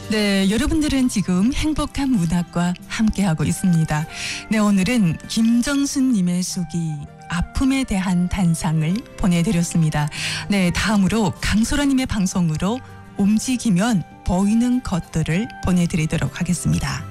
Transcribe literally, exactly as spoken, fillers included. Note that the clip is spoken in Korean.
네, 여러분들은 지금 행복한 문학과 함께하고 있습니다. 네, 오늘은 김정순님의 수기 아픔에 대한 단상을 보내드렸습니다. 네, 다음으로 강소라님의 방송으로 움직이면 보이는 것들을 보내드리도록 하겠습니다.